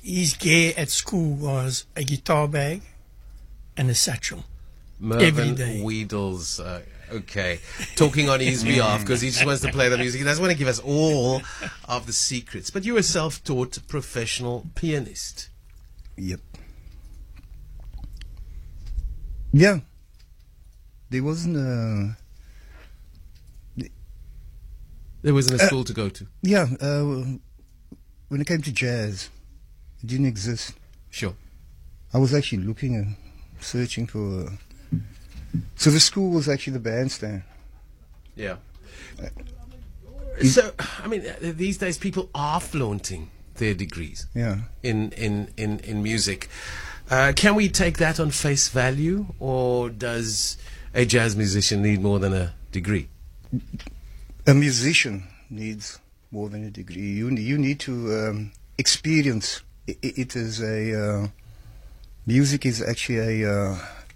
His gear at school was a guitar bag and a satchel. Every Mervyn day. Weedles, okay, talking on his behalf because he just wants to play the music. He doesn't want to give us all of the secrets. But you're a self-taught professional pianist. Yep. Yeah. There wasn't a... There wasn't a school to go to. Yeah, when it came to jazz, it didn't exist. Sure. I was actually looking and searching for... so the school was actually the bandstand. Yeah. So, I mean, these days people are flaunting their degrees Yeah. in music. Can we take that on face value, or does a jazz musician need more than a degree? A musician needs more than a degree. You need to experience. It is a... music is actually a...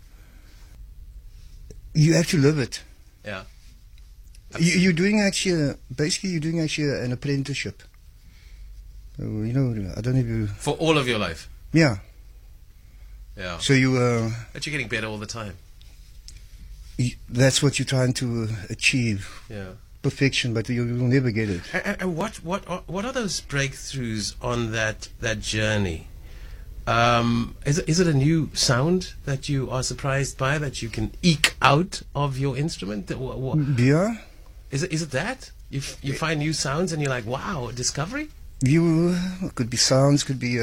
you have to live it. Yeah. You're doing actually... basically, you're doing actually an apprenticeship. So, you know, I don't know if you... For all of your life. Yeah. Yeah. So you... But you're getting better all the time. that's what you're trying to achieve. Yeah. Perfection, but you'll never get it. And what are those breakthroughs on that journey? Is it a new sound that you are surprised by, that you can eke out of your instrument? Yeah. Is it that you find new sounds and you're like, wow, discovery? You could be sounds, could be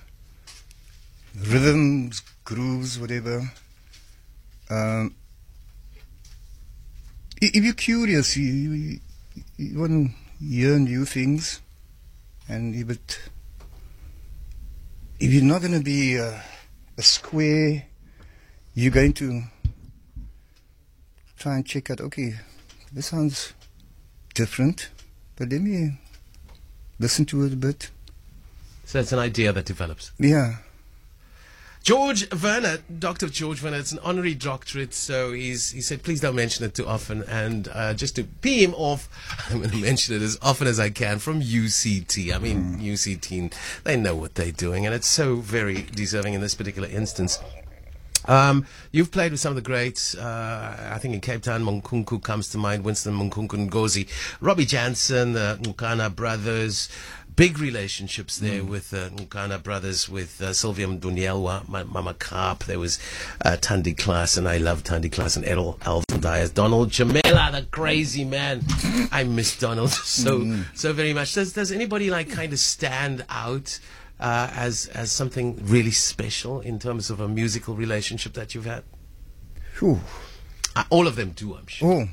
rhythms, grooves, whatever. If you're curious, you want to hear new things, and if you're not going to be a square, you're going to try and check out, okay, this sounds different, but let me listen to it a bit. So it's an idea that develops. Yeah. George Werner, Dr. George Werner, it's an honorary doctorate, so he said, please don't mention it too often. And just to pee him off, I'm going to mention it as often as I can from UCT. I mean, UCT, they know what they're doing, and it's so very deserving in this particular instance. You've played with some of the greats. I think in Cape Town, Munkunku comes to mind, Winston Munkunku Ngozi, Robbie Jansen, the Nkana brothers. Big relationships there with Nkana brothers, with Sylvia Mdunielwa, Mama Karp. There was Thandi Klaas, and I love Thandi Klaas, and Errol Alvin Dyers. Donald Jamela, the crazy man. I miss Donald so very much. Does anybody like kind of stand out as something really special in terms of a musical relationship that you've had? Whew. All of them do, I'm sure.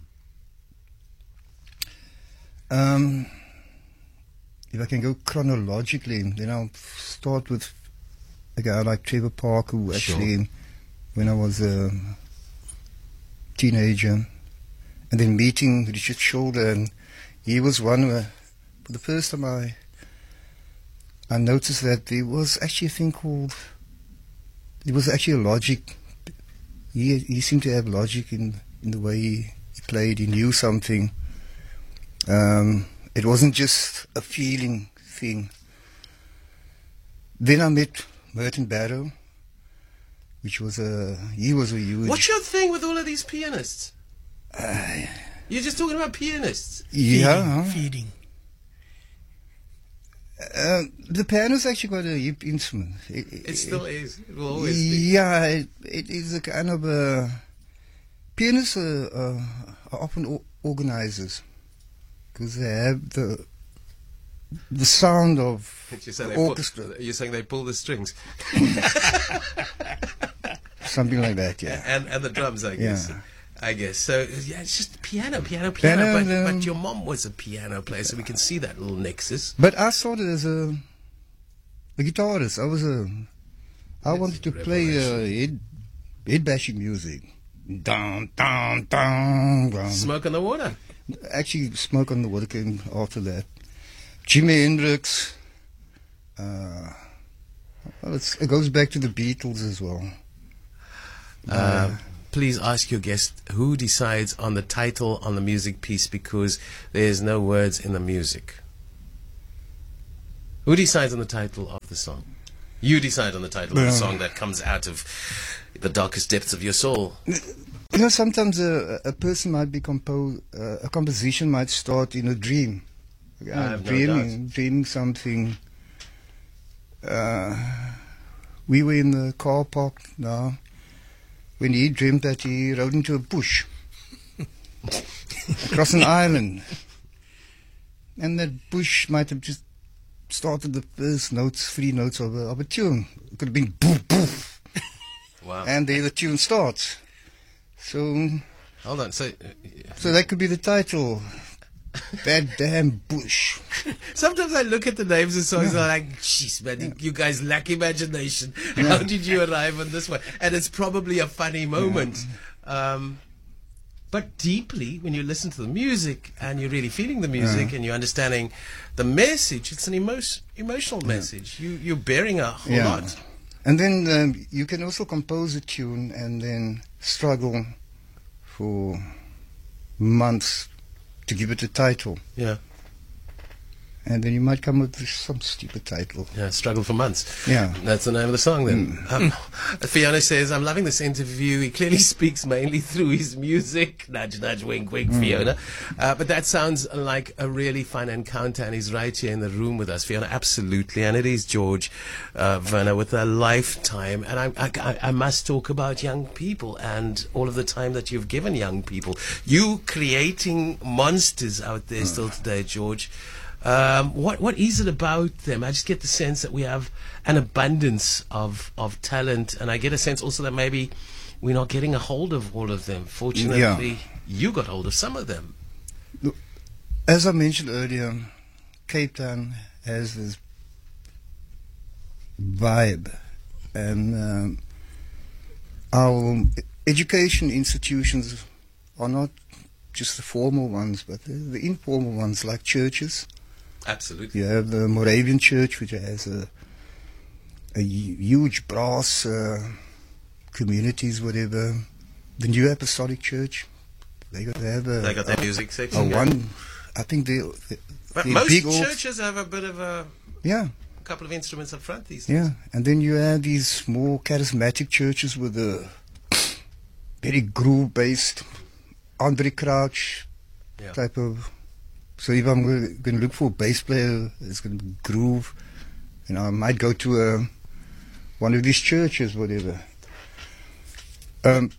Oh. If I can go chronologically, then I'll start with a guy like Trevor Parker, who actually, when I was a teenager, and then meeting Richard Shoulder, and he was one where, for the first time I noticed that there was actually a thing called, there was actually a logic. He seemed to have logic in the way he played. He knew something. It wasn't just a feeling thing. Then I met Merton Barrow, which was he was a huge... What's your thing with all of these pianists? You're just talking about pianists. Yeah. Feeding. The piano's actually quite a hip instrument. It still is. It will always be. Yeah, it is a kind of a... Pianists are often organizers, because they have the sound of the orchestra. You're saying they pull the strings? Something like that, yeah. And the drums, I guess. Yeah. I guess. So, yeah, it's just piano. But your mom was a piano player, so we can see that little nexus. But I started as a guitarist. I wanted to play head bashing music. Down, down, down, down. Smoke on the Water. Actually, Smoke on the Water came after that. Jimi Hendrix. Well, it goes back to the Beatles as well. Please ask your guest who decides on the title on the music piece, because there's no words in the music. Who decides on the title of the song? You decide on the title of the song that comes out of the darkest depths of your soul. You know, sometimes a person might be a composition might start in a dream. I have no doubt. Dreaming something. We were in the car park now when he dreamed that he rode into a bush across an island. And that bush might have just started the first notes, 3 notes of a tune. It could have been boof, boof. Wow. And there the tune starts. So Hold on. So that could be the title. That damn bush. sometimes I look at the names of songs and I'm like, jeez, man, you guys lack imagination. How did you arrive on this one? And it's probably a funny moment. But deeply, when you listen to the music and you're really feeling the music and you're understanding the message, it's an emotional message. You're bearing a whole lot. And then you can also compose a tune and then struggle for months to give it a title. Yeah. And then you might come up with some stupid title. Yeah, struggle for months. Yeah. That's the name of the song then. Fiona says, I'm loving this interview. He clearly speaks mainly through his music. Nudge, nudge, wink, wink, Fiona. But that sounds like a really fun encounter, and he's right here in the room with us, Fiona. Absolutely. And it is George Werner with a lifetime. And I must talk about young people and all of the time that you've given young people. You creating monsters out there still today, George. What is it about them? I just get the sense that we have an abundance of talent, and I get a sense also that maybe we're not getting a hold of all of them. Fortunately, you got hold of some of them. Look, as I mentioned earlier, Cape Town has this vibe, and our education institutions are not just the formal ones, but the informal ones, like churches. Absolutely. You have the Moravian Church, which has a huge brass communities, whatever. The New Apostolic Church, they got their music section. I think but most churches have a bit of a couple of instruments up front these days. Yeah, and then you have these more charismatic churches with a very groove-based Andre Crouch type of. So if I'm going to look for a bass player, it's going to be groove. You know, I might go to one of these churches, whatever. The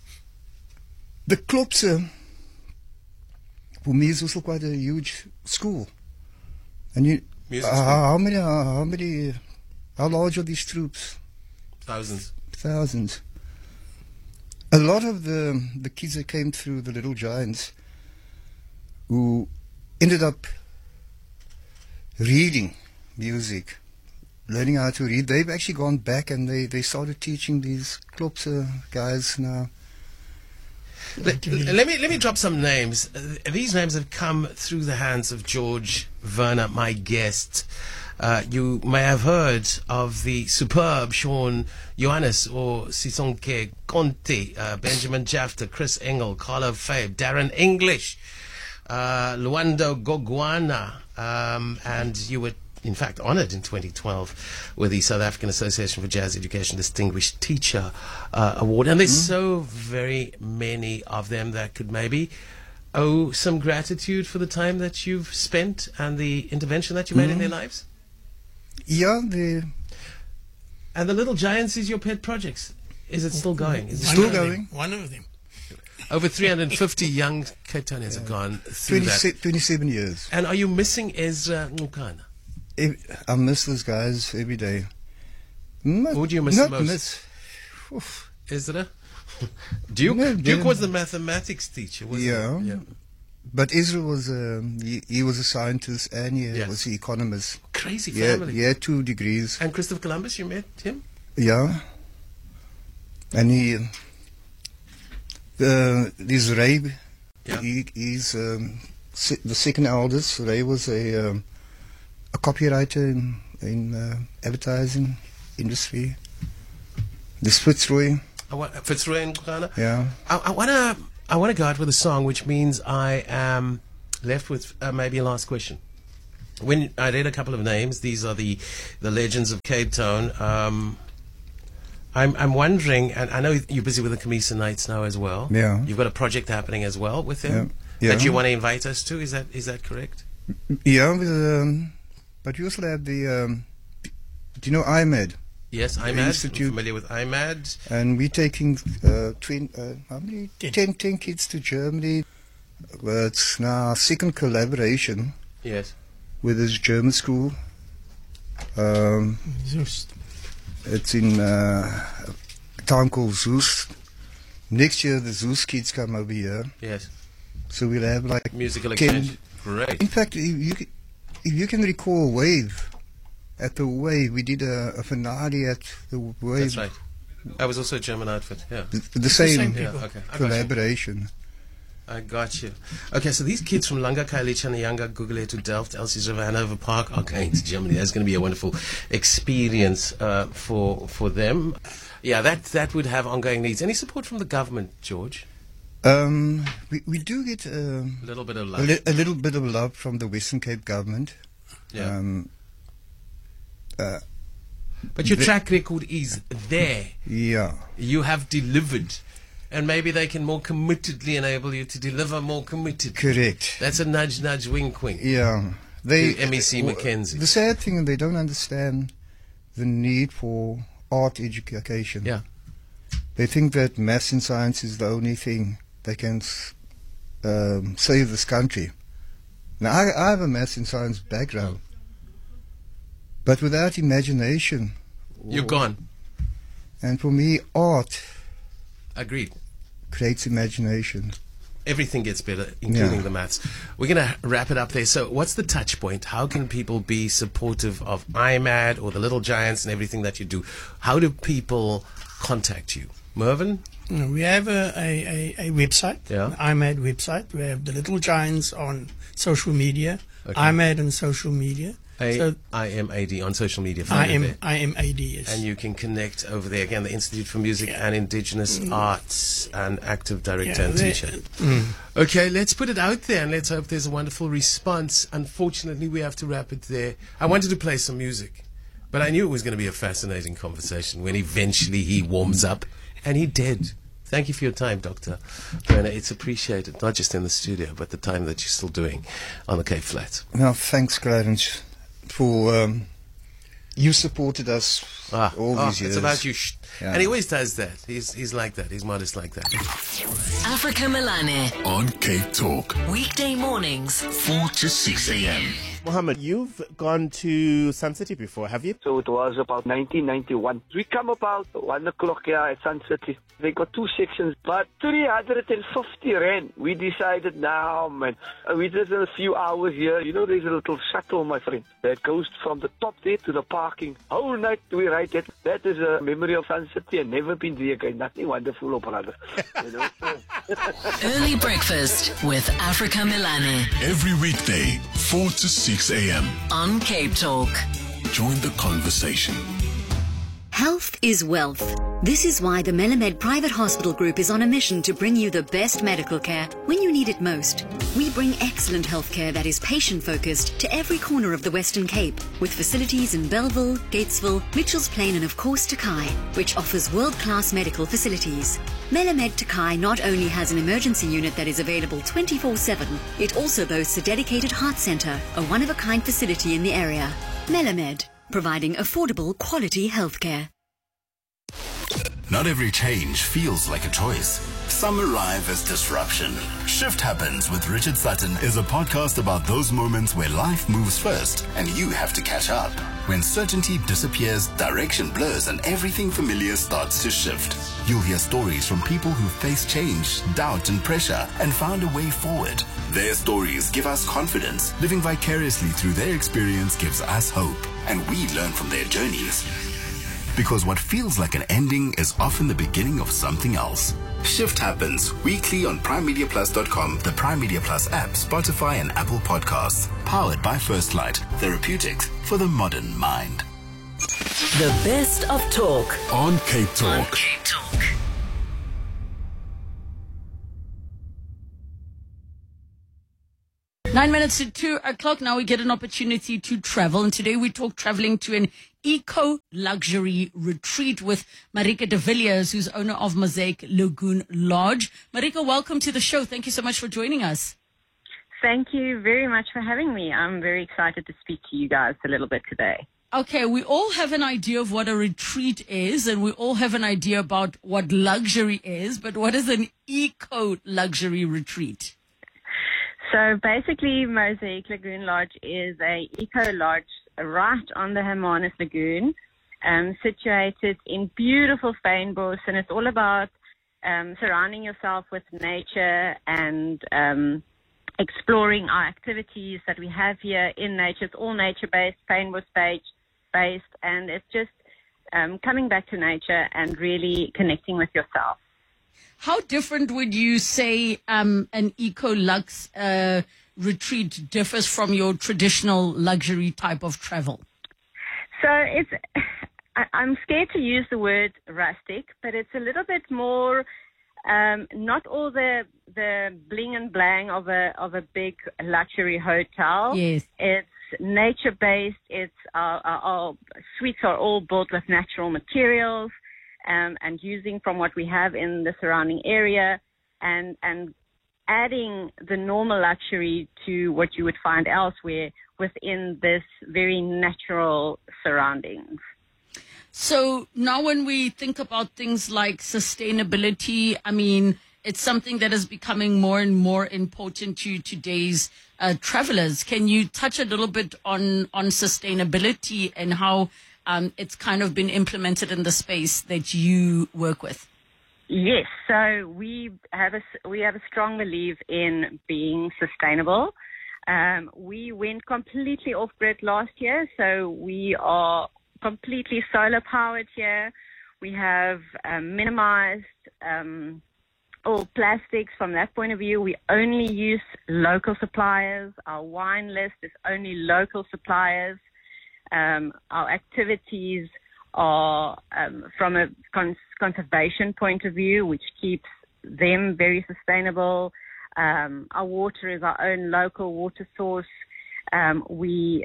Klopse, for me, is also quite a huge school. And how large are these troops? Thousands. A lot of the kids that came through the Little Giants, who ended up reading music, learning how to read. They've actually gone back and they started teaching these Klopse guys now. Let me drop some names. These names have come through the hands of George Werner, my guest. You may have heard of the superb Sean Johannes or Sisonke Conte, Benjamin Jafter, Chris Engel, Carlo Fabe, Darren English, Luando Gogwana, and you were in fact honored in 2012 with the South African Association for Jazz Education Distinguished Teacher Award. And there's so very many of them that could maybe owe some gratitude for the time that you've spent and the intervention that you made in their lives. Yeah, and the Little Giants is your pet project. Is it still going? Is it still going? One of them. Over 350 young Cape Townians have gone through 27 years. And are you missing Ezra Nkana? I miss those guys every day. Who do you miss the most? Ezra? Duke was the mathematics teacher, wasn't he? Yeah. But Ezra was he was a scientist and he was an economist. Crazy family. He had 2 degrees. And Christopher Columbus, you met him? Yeah. And this Ray, he's the second eldest. Ray was a copywriter in advertising industry. This Fitzroy. Fitzroy and Nkana? Yeah. I want to go out with a song, which means I am left with maybe a last question. when I read a couple of names, these are the legends of Cape Town. I'm wondering, and I know you're busy with the Camisa Nights now as well. Yeah. You've got a project happening as well with them Yeah. that you want to invite us to. Is that correct? Yeah, but we also have the, do you know IMAD? Yes, IMAD. Institute. I'm familiar with IMAD. And we're taking how many? 10 kids to Germany. It's now second collaboration Yes. with this German school. Zeus. It's in a town called Zeus. Next year the Zeus kids come over here. Yes. So we'll have like Musical 10. exchange. Great. In fact, if you can recall Wave, at the Wave, we did a finale at the Wave. That's right. That was also a German outfit. Yeah. The same, same Yeah. people. Okay. I got you. collaboration. I got you. Okay, so these kids from Langa, Khayelitsha, Nyanga, Gugulethu, Delft, Elsie's River, Hanover Park are going to Germany. That's going to be a wonderful experience for them. Yeah, that would have ongoing needs. Any support from the government, George? We do get A little bit of love. a little bit of love from the Western Cape government. Yeah. But your track record is there. Yeah. You have delivered. And maybe they can more committedly enable you to deliver more committed. Correct. That's a nudge, nudge, wink, wink. Yeah. To MEC Mackenzie. The sad thing, they don't understand the need for art education. Yeah. They think that maths and science is the only thing that can save this country. Now, I have a maths and science background. But without imagination... You're gone. And for me, art Agreed. creates imagination. Everything gets better, including Yeah. the maths. We're going to wrap it up there. So what's the touch point? How can people be supportive of IMAD or the Little Giants and everything that you do? How do people contact you? Mervyn? We have a website, Yeah. an IMAD website. We have the Little Giants on social media, Okay. IMAD on social media. So IMAD on social media. Find it there. IMAD, yes. And you can connect over there. Again, the Institute for Music and Indigenous Arts and active director and teacher. Okay, let's put it out there and let's hope there's a wonderful response. Unfortunately, we have to wrap it there. I wanted to play some music, but I knew it was going to be a fascinating conversation when eventually he warms up, and he did. Thank you for your time, Dr. Werner. It's appreciated, not just in the studio, but the time that you're still doing on the Cape Flats. Now, thanks, Clarence, for you supported us all these years. It's about you. Yeah. And he always does that. He's like that. He's modest like that. Africa Melane. On Cape Talk, Weekday mornings. 4 to 6 a.m. Mohammed, you've gone to Sun City before, have you? So it was about 1991. We come about 1 o'clock here at Sun City. They got two sections, but 350 rand. We decided now, man, we did a few hours here. You know, there's a little shuttle, my friend, that goes from the top there to the parking. Whole night we ride that. That is a memory of Sun City and never been there again. Nothing wonderful, oh brother. You know? Early breakfast with Africa Melane Every weekday, 4 to 6 a.m. on Cape Talk. Join the conversation. Health is wealth. This is why the Melamed Private Hospital Group is on a mission to bring you the best medical care when you need it most. We bring excellent healthcare that is patient-focused to every corner of the Western Cape, with facilities in Bellville, Gatesville, Mitchells Plain and of course Takai, which offers world-class medical facilities. Melamed Takai not only has an emergency unit that is available 24/7, it also boasts a dedicated heart centre, a one-of-a-kind facility in the area. Melamed, providing affordable, quality healthcare. Not every change feels like a choice. Some arrive as disruption. Shift Happens with Richard Sutton is a podcast about those moments where life moves first and you have to catch up. When certainty disappears, direction blurs, and everything familiar starts to shift. You'll hear stories from people who faced change, doubt, and pressure and found a way forward. Their stories give us confidence. Living vicariously through their experience gives us hope, and we learn from their journeys. Because what feels like an ending is often the beginning of something else. Shift Happens weekly on PrimeMediaPlus.com, the Prime Media Plus app, Spotify, and Apple Podcasts. Powered by First Light, therapeutics for the modern mind. The best of talk. On Cape Talk. Cape Talk. 9 minutes to 2 o'clock. Now we get an opportunity to travel. And today we talk traveling to an eco-luxury retreat with Marika de Villiers, who's owner of Mosaic Lagoon Lodge. Marika, welcome to the show. Thank you so much for joining us. Thank you very much for having me. I'm very excited to speak to you guys a little bit today. Okay, we all have an idea of what a retreat is, and we all have an idea about what luxury is, but what is an eco-luxury retreat? So basically, Mosaic Lagoon Lodge is a eco-lodge right on the Hermanus Lagoon, situated in beautiful Fynbos, and it's all about surrounding yourself with nature and exploring our activities that we have here in nature. It's all nature-based, Fynbos-based, and it's just coming back to nature and really connecting with yourself. How different would you say an eco-lux retreat differs from your traditional luxury type of travel? So I'm scared to use the word rustic, but it's a little bit more, not all the bling and blang of a big luxury hotel. Yes. It's nature-based. It's our suites are all built with natural materials. And using from what we have in the surrounding area and adding the normal luxury to what you would find elsewhere within this very natural surroundings. So now when we think about things like sustainability, I mean, it's something that is becoming more and more important to today's travelers. Can you touch a little bit on sustainability and how it's kind of been implemented in the space that you work with? Yes, so we have a strong belief in being sustainable. We went completely off-grid last year, so we are completely solar-powered here. We have minimized all plastics from that point of view. We only use local suppliers. Our wine list is only local suppliers. Our activities are from a conservation point of view, which keeps them very sustainable. Our water is our own local water source. We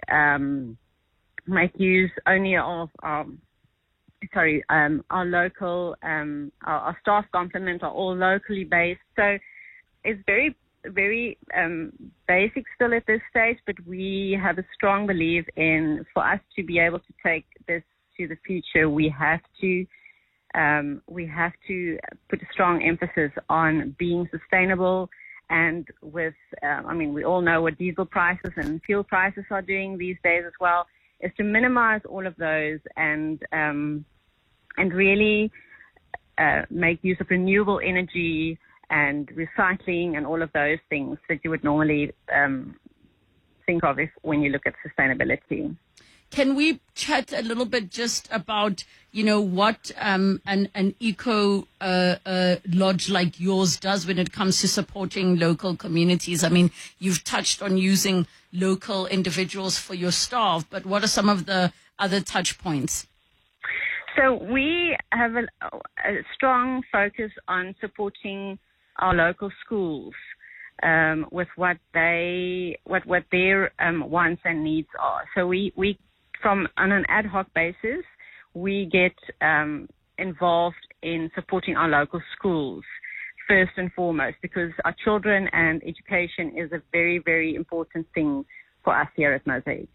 make use only of our local, our staff complement are all locally based. So it's very basic still at this stage, but we have a strong belief in, for us to be able to take this to the future, we have to put a strong emphasis on being sustainable. And with, we all know what diesel prices and fuel prices are doing these days as well, is to minimize all of those and really make use of renewable energy and recycling and all of those things that you would normally think of when you look at sustainability. Can we chat a little bit just about, what an eco lodge like yours does when it comes to supporting local communities? I mean, you've touched on using local individuals for your staff, but what are some of the other touch points? So we have a strong focus on supporting our local schools with what their wants and needs are. So we on an ad hoc basis, we get involved in supporting our local schools first and foremost, because our children and education is a very, very important thing for us here at Mosaic.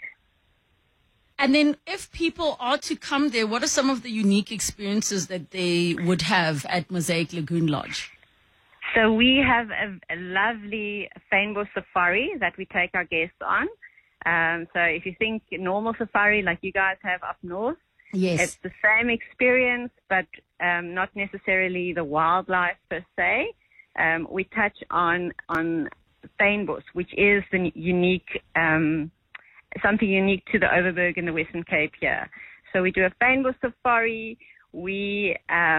And then if people are to come there, what are some of the unique experiences that they would have at Mosaic Lagoon Lodge? So we have a lovely Fynbos safari that we take our guests on. So if you think normal safari like you guys have up north, yes, it's the same experience, but not necessarily the wildlife per se. We touch on Fynbos, which is the unique, something unique to the Overberg in the Western Cape here. So we do a Fynbos safari. We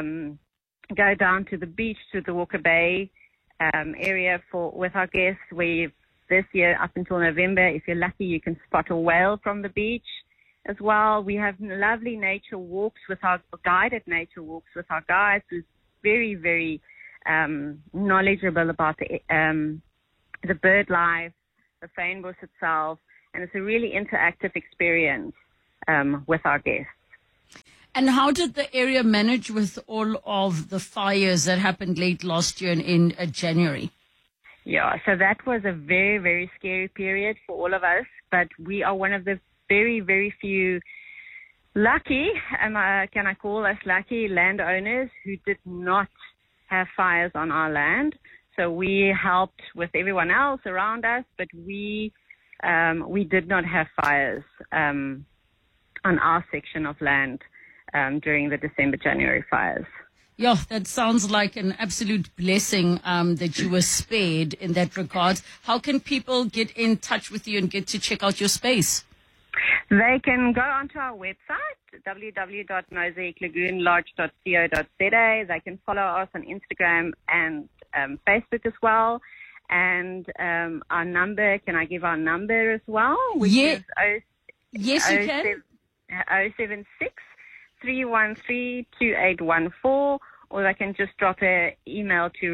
go down to the beach, to the Walker Bay area with our guests. This year, up until November, if you're lucky, you can spot a whale from the beach as well. We have lovely nature walks guided nature walks with our guides, who's very, very knowledgeable about the bird life, the fynbos itself, and it's a really interactive experience with our guests. And how did the area manage with all of the fires that happened late last year and in January? Yeah, so that was a very, very scary period for all of us, but we are one of the very, very few lucky, can I call us lucky, landowners who did not have fires on our land. So we helped with everyone else around us, but we did not have fires on our section of land during the December-January fires. Yeah, that sounds like an absolute blessing that you were spared in that regard. How can people get in touch with you and get to check out your space? They can go onto our website, www.mosaiclagoonlodge.co.za. They can follow us on Instagram and Facebook as well. And our number, can I give our number as well? Which is yes, you can. 076-313-2814, or they can just drop an email to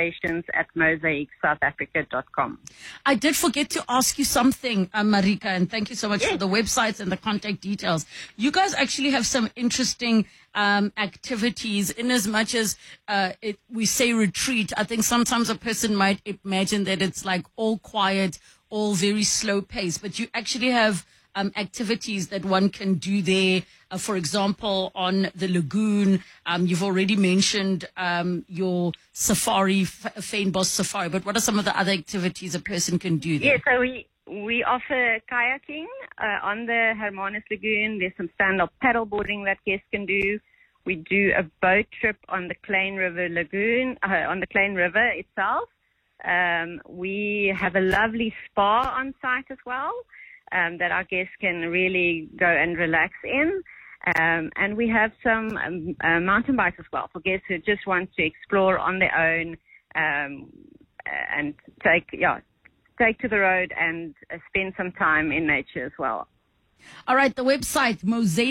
reservations@mosaicsouthafrica.com. I did forget to ask you something, Marika, and thank you so much for the websites and the contact details. You guys actually have some interesting activities in as much as we say retreat. I think sometimes a person might imagine that it's like all quiet, all very slow pace, but you actually have activities that one can do there. For example, on the lagoon, you've already mentioned your safari, fynbos safari, but what are some of the other activities a person can do there? Yeah, so we offer kayaking on the Hermanus Lagoon. There's some stand-up paddleboarding that guests can do. We do a boat trip on the Klein River Lagoon, on the Klein River itself. We have a lovely spa on site as well. That our guests can really go and relax in. And we have some mountain bikes as well for guests who just want to explore on their own and take to the road and spend some time in nature as well. All right, the website,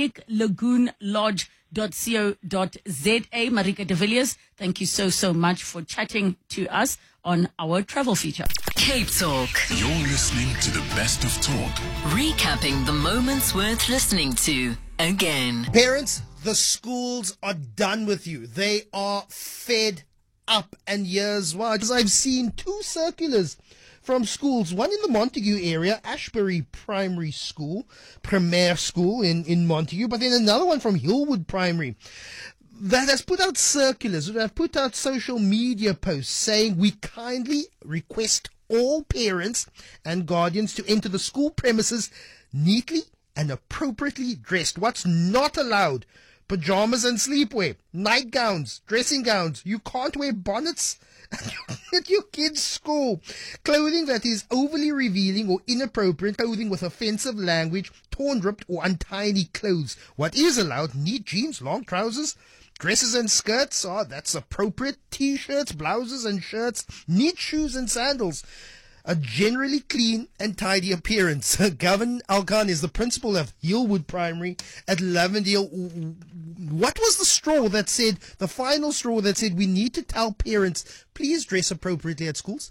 mosaiclagoonlodge.co.za. Marika de Villiers, thank you so much for chatting to us on our travel feature. Cape Talk. You're listening to the best of talk. Recapping the moments worth listening to again. Parents, the schools are done with you. They are fed up, and here's why. Because I've seen two circulars from schools, one in the Montague area, Ashbury Primary School, Premier School in Montague, but then another one from Hillwood Primary that has put out circulars, that have put out social media posts saying we kindly request all parents and guardians to enter the school premises neatly and appropriately dressed. What's not allowed? Pajamas and sleepwear, nightgowns, dressing gowns. You can't wear bonnets at your kids' school. Clothing that is overly revealing or inappropriate, clothing with offensive language, torn, ripped or untidy clothes. What is allowed? Neat jeans, long trousers, dresses and skirts. That's appropriate. T-shirts, blouses and shirts, neat shoes and sandals. A generally clean and tidy appearance. Gavin Alkan is the principal of Hillwood Primary at Lavendale. What was the final straw that said we need to tell parents, please dress appropriately at schools?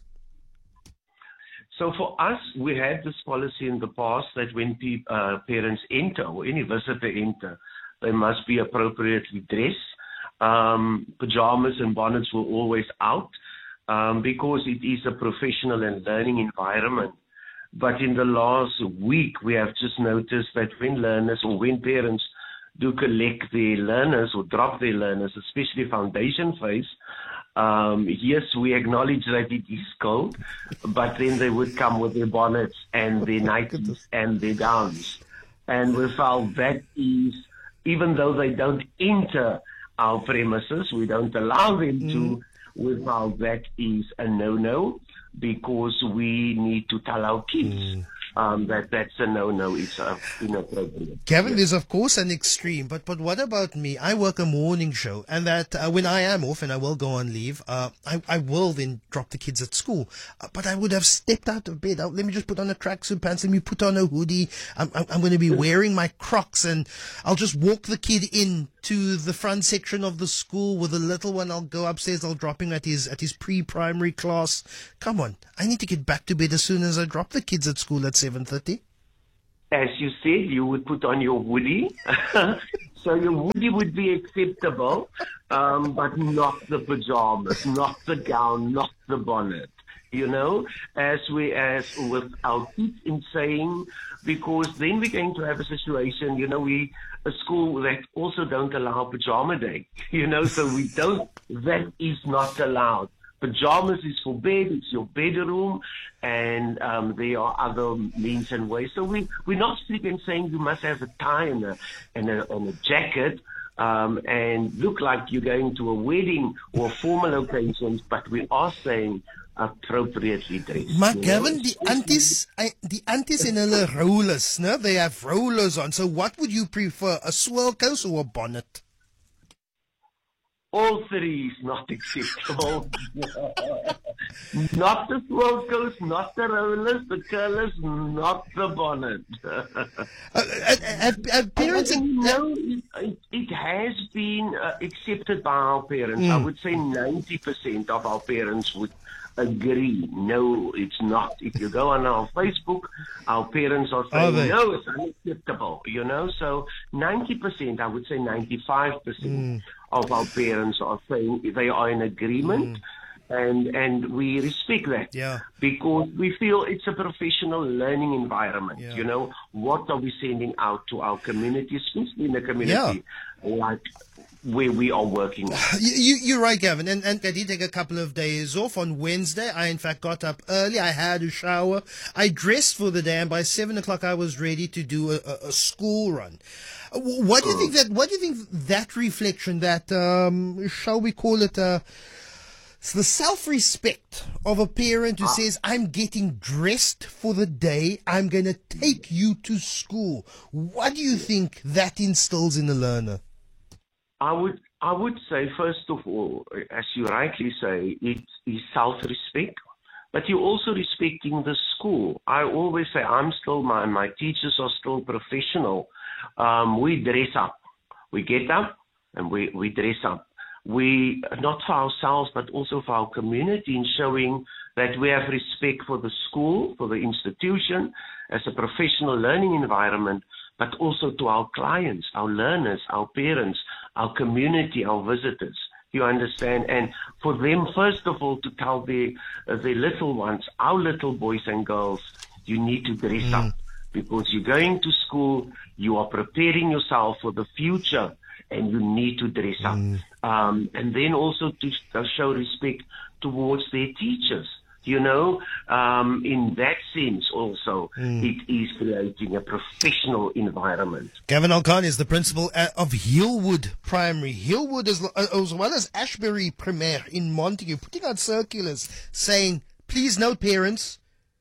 So for us, we had this policy in the past that when parents enter or any visitor enter, they must be appropriately dressed. Pajamas and bonnets were always out. Because it is a professional and learning environment. But in the last week, we have just noticed that when learners or when parents do collect their learners or drop their learners, especially foundation phase, yes, we acknowledge that it is cold, but then they would come with their bonnets and their nighties and their gowns. And we felt that is, even though they don't enter our premises, we don't allow them to, we felt that is a no-no because we need to tell our kids that's a no. It's inappropriate. Gavin, there's of course an extreme, but what about me? I work a morning show, and that when I am off and I will go on leave, I will then drop the kids at school. But I would have stepped out of bed. Let me just put on a tracksuit pants. Let me put on a hoodie. I'm going to be wearing my Crocs, and I'll just walk the kid in to the front section of the school with the little one. I'll go upstairs. I'll drop him at his pre-primary class. Come on, I need to get back to bed as soon as I drop the kids at school at 7:30. As you said, you would put on your hoodie. So your hoodie would be acceptable, but not the pajamas, not the gown, not the bonnet. You know, as with our kids in saying, because then we're going to have a situation, you know, a school that also don't allow pajama day, you know, so that is not allowed. Pajamas is for bed, it's your bedroom, and there are other means and ways. So we're not strictly saying you must have a tie and a jacket and look like you're going to a wedding or formal occasions, but we are saying appropriately dressed. Maar Gavin, the aunties in hulle rollers, no? They have rollers on. So what would you prefer, a swirlkous or a bonnet? All three is not acceptable. Not the swirlkous, not the rollers, the curlers, not the bonnet. Parents, it has been accepted by our parents. I would say 90% of our parents would agree. No, it's not. If you go on our Facebook, our parents are saying, no, it's unacceptable, you know. So 90%, I would say 95% of our parents are saying they are in agreement. And we respect that because we feel it's a professional learning environment. You know, what are we sending out to our community, especially in the community like where we are working? You're right, Gavin. And I did take a couple of days off. On Wednesday, I in fact got up early. I had a shower. I dressed for the day, and by 7 o'clock, I was ready to do a school run. What do you think that reflection, that shall we call it, it's the self-respect of a parent who says, I'm getting dressed for the day, I'm going to take you to school. What do you think that instills in a learner? I would say, first of all, as you rightly say, it is self-respect, but you're also respecting the school. I always say my teachers are still professional. We dress up. We get up and we dress up. We, not for ourselves, but also for our community, in showing that we have respect for the school, for the institution, as a professional learning environment, but also to our clients, our learners, our parents, our community, our visitors. You understand? And for them, first of all, to tell their little ones, our little boys and girls, you need to dress up, because you're going to school, you are preparing yourself for the future, and you need to dress up. And then also to show respect towards their teachers. You know, in that sense also, it is creating a professional environment. Gavin Alkan is the principal of Hillwood Primary. Hillwood, as well as Ashbury Primaire in Montague, putting out circulars saying, please note, parents,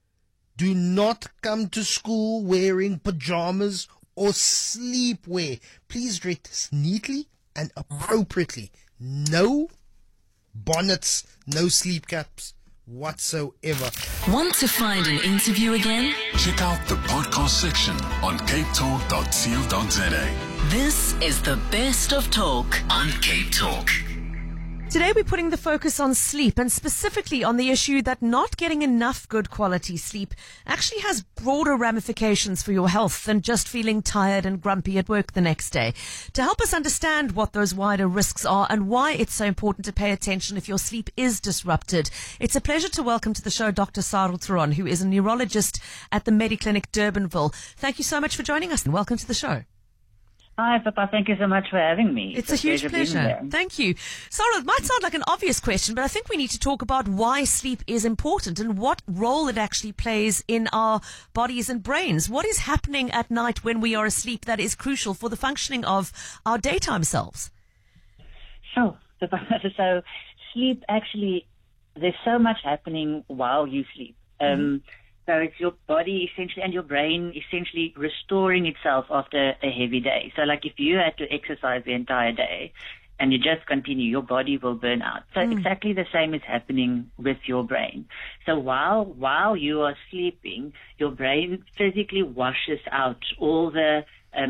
do not come to school wearing pajamas or sleepwear. Please dress neatly and appropriately. No bonnets, no sleep caps whatsoever. Want to find an interview again? Check out the podcast section on capetalk.co.za. This is the best of talk on Cape Talk. Today we're putting the focus on sleep, and specifically on the issue that not getting enough good quality sleep actually has broader ramifications for your health than just feeling tired and grumpy at work the next day. To help us understand what those wider risks are and why it's so important to pay attention if your sleep is disrupted, it's a pleasure to welcome to the show Dr. Sarel Theron, who is a neurologist at the Mediclinic Durbanville. Thank you so much for joining us and welcome to the show. Hi, Papa. Thank you so much for having me. It's a huge pleasure. Thank you. Sarel, it might sound like an obvious question, but I think we need to talk about why sleep is important and what role it actually plays in our bodies and brains. What is happening at night when we are asleep that is crucial for the functioning of our daytime selves? Sure. So sleep actually, there's so much happening while you sleep. The So it's your body essentially and your brain essentially restoring itself after a heavy day. So like if you had to exercise the entire day and you just continue, your body will burn out. So exactly the same is happening with your brain. So while you are sleeping, your brain physically washes out all the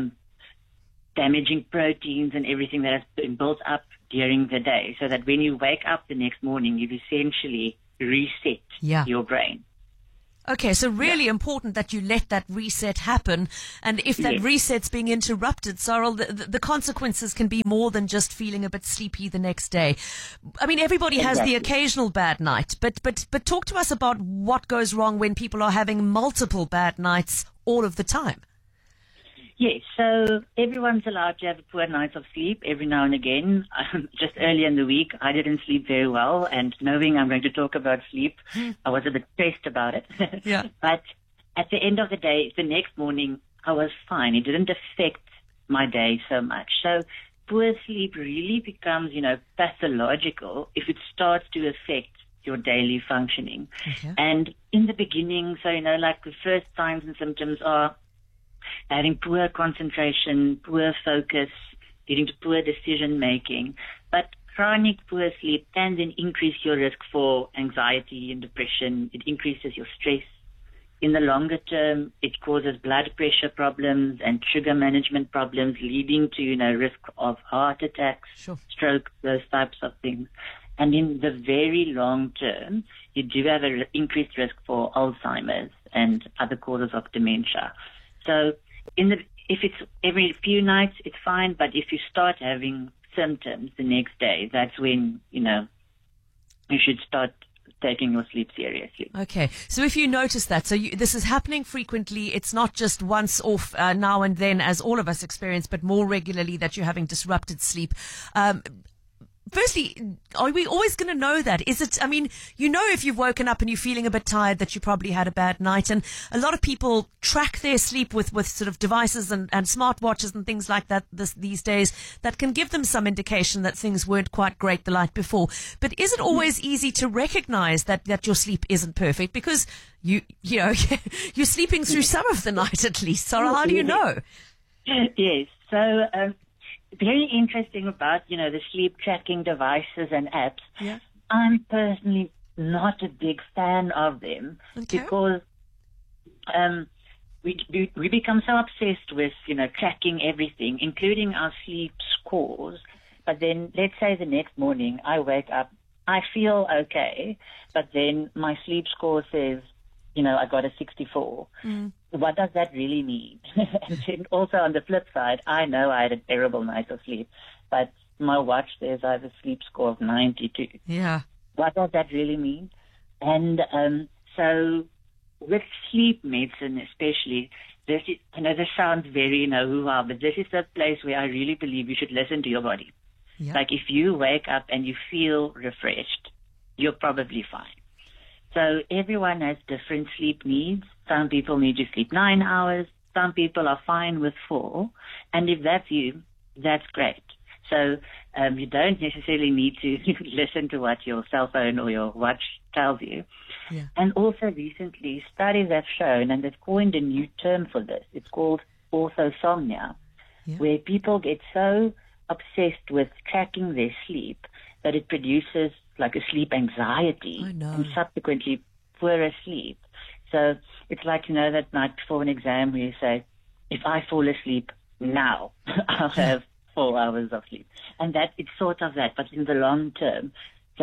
damaging proteins and everything that has been built up during the day, so that when you wake up the next morning, you've essentially reset your brain. Okay, so really important that you let that reset happen. And if that reset's being interrupted, Cyril, the consequences can be more than just feeling a bit sleepy the next day. I mean, everybody has the occasional bad night, but talk to us about what goes wrong when people are having multiple bad nights all of the time. Yes, so everyone's allowed to have a poor night of sleep every now and again. Just earlier in the week, I didn't sleep very well, and knowing I'm going to talk about sleep, I was a bit stressed about it. Yeah. But at the end of the day, the next morning, I was fine. It didn't affect my day so much. So poor sleep really becomes, pathological if it starts to affect your daily functioning. Okay. And in the beginning, so, like the first signs and symptoms are having poor concentration, poor focus, leading to poor decision making. But chronic poor sleep can then increase your risk for anxiety and depression. It increases your stress. In the longer term, it causes blood pressure problems and sugar management problems, leading to, risk of heart attacks, stroke, those types of things. And in the very long term, you do have an increased risk for Alzheimer's and other causes of dementia. So if it's every few nights, it's fine. But if you start having symptoms the next day, that's when, you should start taking your sleep seriously. Okay. So if you notice that, this is happening frequently, it's not just once off now and then as all of us experience, but more regularly that you're having disrupted sleep. Firstly, are we always going to know that? Is it, if you've woken up and you're feeling a bit tired that you probably had a bad night, and a lot of people track their sleep with sort of devices and smartwatches and things like that these days that can give them some indication that things weren't quite great the night before. But is it always easy to recognize that your sleep isn't perfect? Because you're sleeping through some of the night at least. So how do you know? Yes. So, very interesting about, the sleep tracking devices and apps. Yeah. I'm personally not a big fan of them because we become so obsessed with, tracking everything, including our sleep scores. But then let's say the next morning I wake up, I feel okay, but then my sleep score says, I got a 64. What does that really mean? And then also on the flip side, I know I had a terrible night of sleep, but my watch says I have a sleep score of 92. Yeah. What does that really mean? And so with sleep medicine especially, this is, this sounds very, hoo-ha, but this is the place where I really believe you should listen to your body. Yeah. Like if you wake up and you feel refreshed, you're probably fine. So everyone has different sleep needs. Some people need to sleep 9 hours. Some people are fine with 4. And if that's you, that's great. So you don't necessarily need to listen to what your cell phone or your watch tells you. Yeah. And also recently, studies have shown, and they've coined a new term for this. It's called orthosomnia, where people get so obsessed with tracking their sleep that it produces like a sleep anxiety and subsequently poorer sleep. So it's like, that night before an exam where you say, if I fall asleep now, I'll have 4 hours of sleep. And it's sort of that, but in the long term,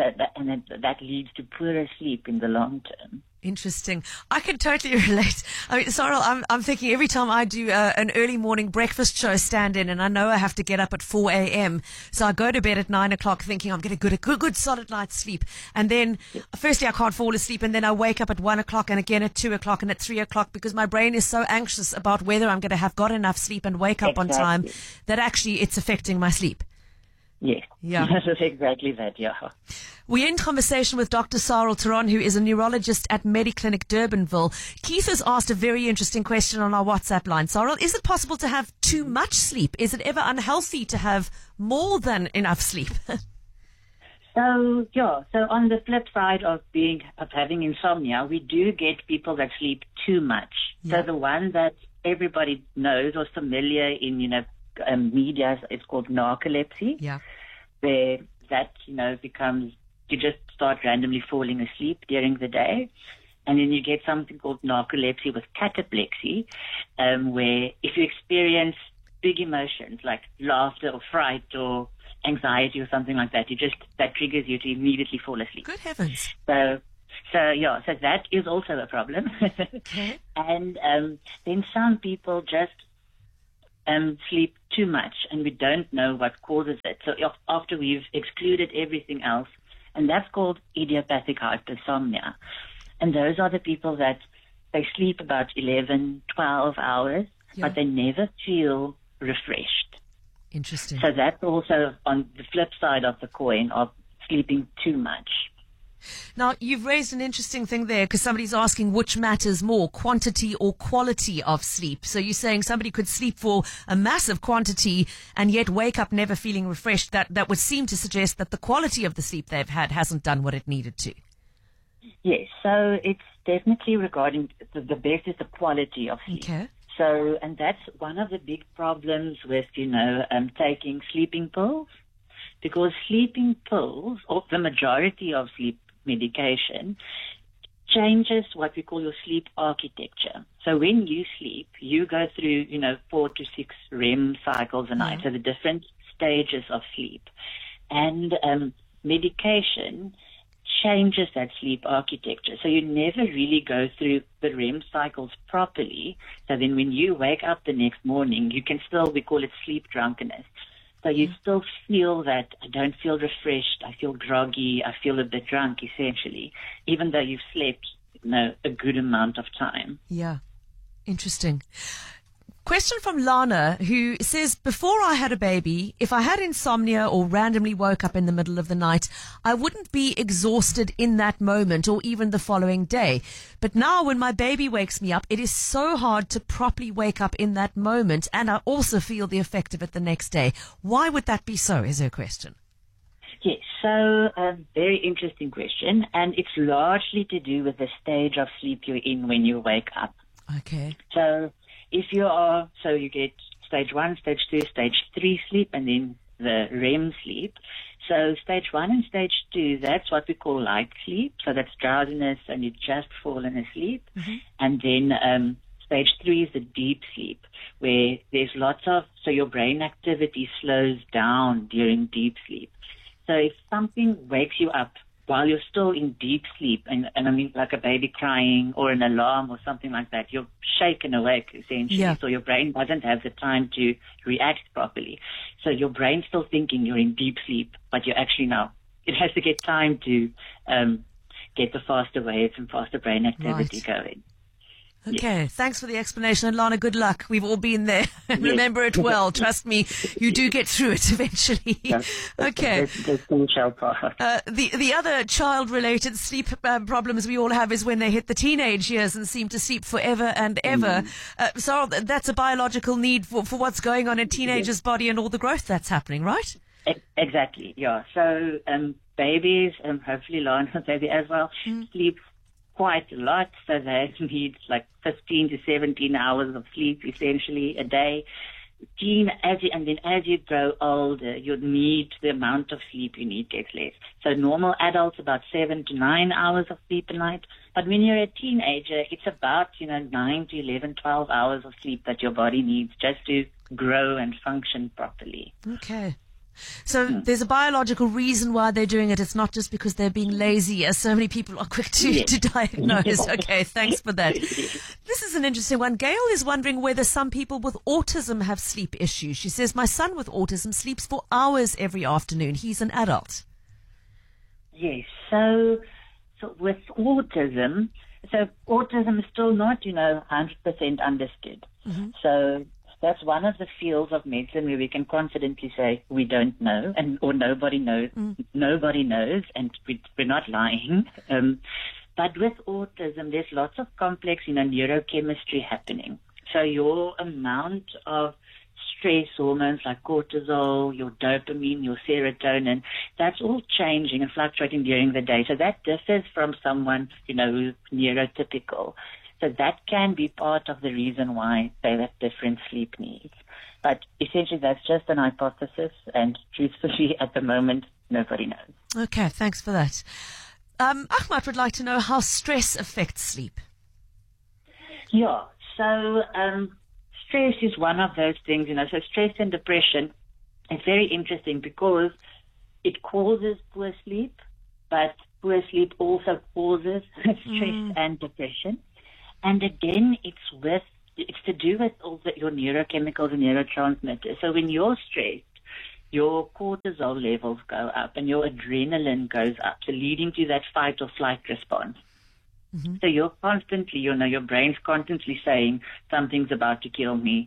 that leads to poorer sleep in the long term. Interesting. I can totally relate. Cyril, I'm thinking every time I do an early morning breakfast show stand-in, and I know I have to get up at 4 a.m., so I go to bed at 9 o'clock thinking I'm going to get a good solid night's sleep. And then, firstly, I can't fall asleep, and then I wake up at 1 o'clock and again at 2 o'clock and at 3 o'clock because my brain is so anxious about whether I'm going to have got enough sleep and wake up on time that actually it's affecting my sleep. Yes. Yeah. That's exactly that, yeah. We're in conversation with Dr. Cyril Theron, who is a neurologist at Mediclinic Durbanville. Keith has asked a very interesting question on our WhatsApp line. Cyril, is it possible to have too much sleep? Is it ever unhealthy to have more than enough sleep? So So on the flip side of having insomnia, we do get people that sleep too much. Yeah. So the one that everybody knows or is familiar in, media, it's called narcolepsy. Yeah. Where that, becomes, you just start randomly falling asleep during the day. And then you get something called narcolepsy with cataplexy, where if you experience big emotions like laughter or fright or anxiety or something like that, that triggers you to immediately fall asleep. Good heavens. So that is also a problem. Okay. And then some people just sleep too much, and we don't know what causes it. So after we've excluded everything else, and that's called idiopathic hypersomnia. And those are the people that they sleep about 11, 12 hours, but they never feel refreshed. Interesting. So that's also on the flip side of the coin of sleeping too much. Now, you've raised an interesting thing there because somebody's asking which matters more, quantity or quality of sleep. So you're saying somebody could sleep for a massive quantity and yet wake up never feeling refreshed. That would seem to suggest that the quality of the sleep they've had hasn't done what it needed to. Yes, so it's definitely regarding the best is the quality of sleep. Okay. So, and that's one of the big problems with, taking sleeping pills, because sleeping pills, or the majority of sleep medication, changes what we call your sleep architecture. So when you sleep, you go through, 4 to 6 REM cycles a night, so the different stages of sleep. And medication changes that sleep architecture. So you never really go through the REM cycles properly. So then when you wake up the next morning, you can still, we call it sleep drunkenness. So you still feel that I don't feel refreshed, I feel groggy, I feel a bit drunk essentially, even though you've slept, a good amount of time. Yeah. Interesting. Question from Lana, who says, before I had a baby, if I had insomnia or randomly woke up in the middle of the night, I wouldn't be exhausted in that moment or even the following day. But now when my baby wakes me up, it is so hard to properly wake up in that moment, and I also feel the effect of it the next day. Why would that be so, is her question. Yes, so very interesting question, and it's largely to do with the stage of sleep you're in when you wake up. Okay. So if you get stage 1, stage 2, stage 3 sleep, and then the REM sleep. So stage 1 and stage 2, that's what we call light sleep. So that's drowsiness and you've just fallen asleep. Mm-hmm. And then stage 3 is the deep sleep, where there's so your brain activity slows down during deep sleep. So if something wakes you up while you're still in deep sleep, and I mean like a baby crying or an alarm or something like that, you're shaken awake essentially. Yeah. So your brain doesn't have the time to react properly. So your brain's still thinking you're in deep sleep, but you're actually now. It has to get time to get the faster waves and faster brain activity going. Okay, thanks for the explanation. And Lana, good luck. We've all been there. Remember it well. Trust me, you do get through it eventually. Okay. The other child-related sleep problems we all have is when they hit the teenage years and seem to sleep forever and ever. So that's a biological need for what's going on in teenagers' body and all the growth that's happening, right? Exactly, yeah. So babies, hopefully Lana's baby as well, sleep quite a lot, so they need like 15 to 17 hours of sleep essentially a day. And then as you grow older, your need, the amount of sleep you need gets less. So normal adults, about 7 to 9 hours of sleep a night. But when you're a teenager, it's about, 9 to 11, 12 hours of sleep that your body needs just to grow and function properly. Okay. So there's a biological reason why they're doing it. It's not just because they're being lazy, as so many people are quick to diagnose. Okay, thanks for that. This is an interesting one. Gail is wondering whether some people with autism have sleep issues. She says, my son with autism sleeps for hours every afternoon. He's an adult. Yes, so with autism is still not, 100% understood. Mm-hmm. So that's one of the fields of medicine where we can confidently say we don't know, or nobody knows. Nobody knows, and we're not lying. But with autism, there's lots of complex, neurochemistry happening. So your amount of stress hormones like cortisol, your dopamine, your serotonin, that's all changing and fluctuating during the day. So that differs from someone, who's neurotypical. So that can be part of the reason why they have different sleep needs. But essentially that's just an hypothesis, and truthfully at the moment, nobody knows. Okay, thanks for that. Ahmad would like to know how stress affects sleep. Yeah, so stress is one of those things, so stress and depression is very interesting because it causes poor sleep, but poor sleep also causes stress and depression. And again, it's to do with all your neurochemicals and neurotransmitters. So when you're stressed, your cortisol levels go up and your adrenaline goes up, so leading to that fight or flight response. Mm-hmm. So you're constantly, your brain's constantly saying something's about to kill me.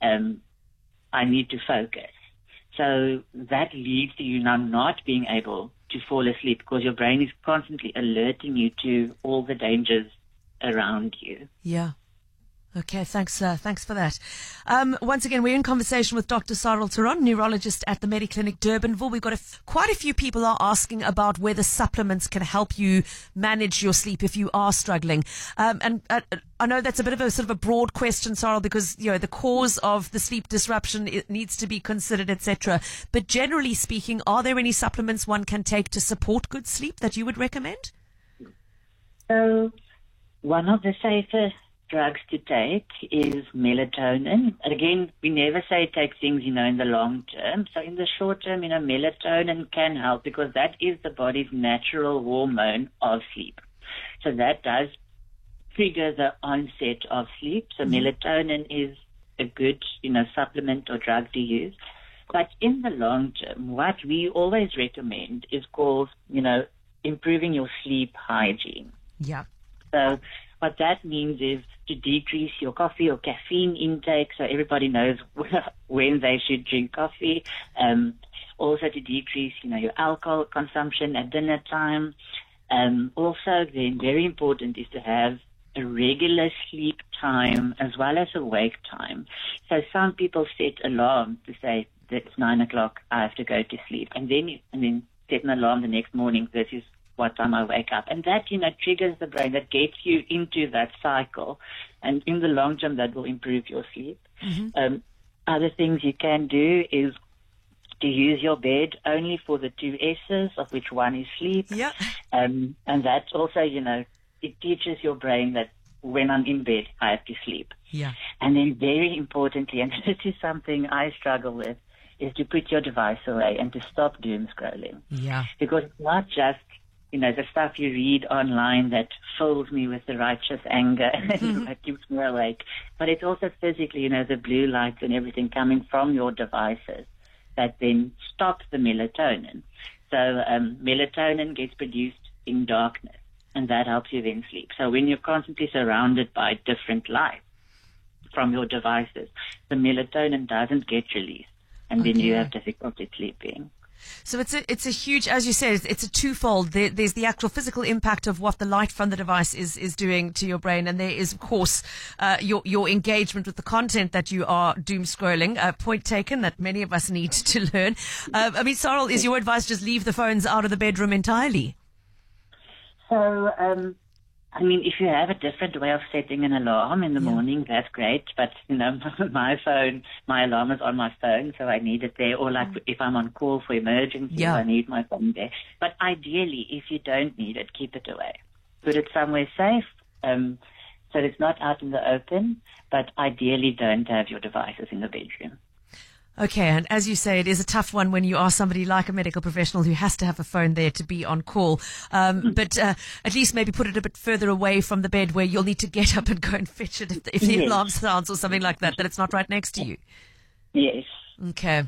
I need to focus. So that leads to you now not being able to fall asleep because your brain is constantly alerting you to all the dangers around you. Yeah. Okay, thanks for that. Once again, we're in conversation with Dr. Cyril Theron, neurologist at the Mediclinic Durbanville. We've got quite a few people are asking about whether supplements can help you manage your sleep if you are struggling. And I know that's a bit of a sort of a broad question, Cyril, because the cause of the sleep disruption it needs to be considered, etc. But generally speaking, are there any supplements one can take to support good sleep that you would recommend? So one of the safest drugs to take is melatonin. Again, we never say take things, in the long term. So in the short term, melatonin can help because that is the body's natural hormone of sleep. So that does trigger the onset of sleep. So melatonin is a good, supplement or drug to use. But in the long term, what we always recommend is called, improving your sleep hygiene. Yeah. So what that means is to decrease your coffee or caffeine intake, so everybody knows when they should drink coffee. Also to decrease, your alcohol consumption at dinner time. Also, then very important is to have a regular sleep time as well as a wake time. So some people set alarms to say that it's 9 o'clock, I have to go to sleep, and then set an alarm the next morning. This is what time I wake up. And that, triggers the brain, that gets you into that cycle. And in the long term, that will improve your sleep. Mm-hmm. Other things you can do is to use your bed only for the two S's, of which one is sleep. Yeah. And that also, it teaches your brain that when I'm in bed, I have to sleep. Yeah. And then very importantly, and this is something I struggle with, is to put your device away and to stop doom scrolling. Yeah. Because it's not just the stuff you read online that fills me with the righteous anger and that keeps me awake. But it's also physically, the blue lights and everything coming from your devices that then stops the melatonin. So melatonin gets produced in darkness, and that helps you then sleep. So when you're constantly surrounded by different lights from your devices, the melatonin doesn't get released, and then you have difficulty sleeping. So it's a huge, as you said, it's a twofold. There's the actual physical impact of what the light from the device is doing to your brain, and there is, of course, your engagement with the content that you are doom scrolling. Point taken, that many of us need to learn. Cyril, is your advice just leave the phones out of the bedroom entirely? So, if you have a different way of setting an alarm in the morning, that's great. But, my alarm is on my phone, so I need it there. Or if I'm on call for emergencies, I need my phone there. But ideally, if you don't need it, keep it away. Put it somewhere safe, so it's not out in the open. But ideally, don't have your devices in the bedroom. Okay, and as you say, it is a tough one when you are somebody like a medical professional who has to have a phone there to be on call. But at least maybe put it a bit further away from the bed where you'll need to get up and go and fetch it if the alarm sounds or something like that it's not right next to you. Yes. Okay.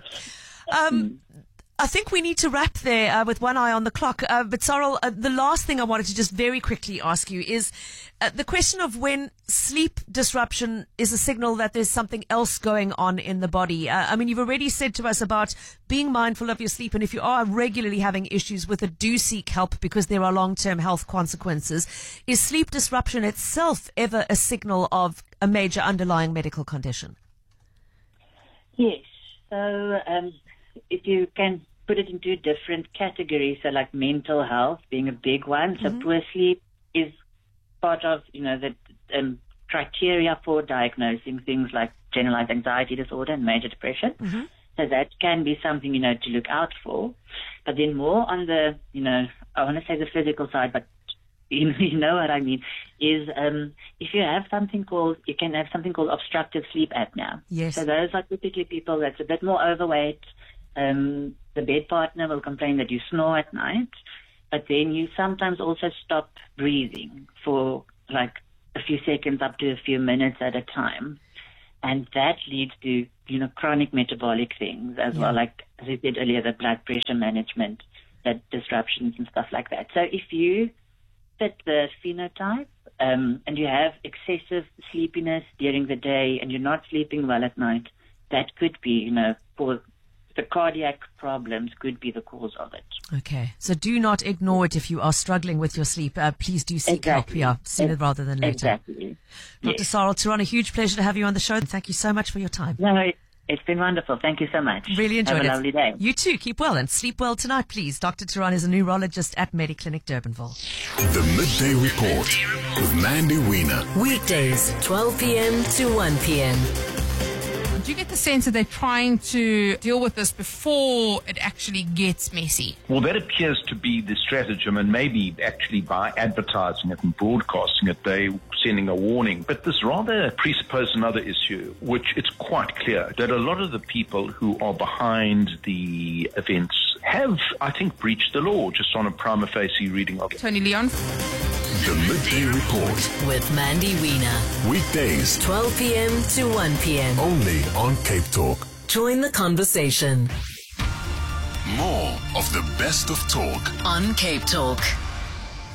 I think we need to wrap there with one eye on the clock. But Cyril, the last thing I wanted to just very quickly ask you is the question of when sleep disruption is a signal that there's something else going on in the body. You've already said to us about being mindful of your sleep, and if you are regularly having issues with it, do seek help because there are long-term health consequences. Is sleep disruption itself ever a signal of a major underlying medical condition? Yes. So if you can put it into different categories, so like mental health being a big one. So poor sleep is part of, the criteria for diagnosing things like generalized anxiety disorder and major depression. So that can be something, to look out for. But then more on the, I want to say the physical side, but you know what I mean, is if you have something called obstructive sleep apnea. Yes. So those are typically people that's a bit more overweight. The bed partner will complain that you snore at night, but then you sometimes also stop breathing for like a few seconds up to a few minutes at a time. And that leads to, chronic metabolic things as well, like, as I said earlier, the blood pressure management, that disruptions and stuff like that. So if you fit the phenotype and you have excessive sleepiness during the day and you're not sleeping well at night, that could be, for the cardiac problems could be the cause of it. Okay. So do not ignore it if you are struggling with your sleep. Please do seek help sooner rather than later. Exactly. Dr. Sarah Theron, a huge pleasure to have you on the show. Thank you so much for your time. No, it's been wonderful. Thank you so much. Really enjoyed it. Have a lovely day. You too. Keep well and sleep well tonight, please. Dr. Theron is a neurologist at Mediclinic Durbanville. The Midday Report with Mandy Wiener. Weekdays, 12 p.m. to 1 p.m. Do you get the sense that they're trying to deal with this before it actually gets messy? Well, that appears to be the stratagem, and maybe actually by advertising it and broadcasting it, they're sending a warning. But this rather presupposes another issue, which it's quite clear that a lot of the people who are behind the events have, I think, breached the law just on a prima facie reading of it. Tony Leon. The Midday Report with Mandy Wiener. Weekdays, 12 p.m. to 1 p.m. only on Cape Talk. Join the conversation. More of the best of talk on Cape Talk.